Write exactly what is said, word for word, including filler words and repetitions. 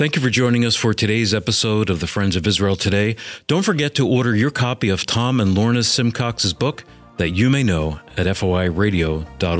Thank you for joining us for today's episode of the Friends of Israel Today. Don't forget to order your copy of Tom and Lorna Simcox's book, That You May Know, at F O I radio dot org.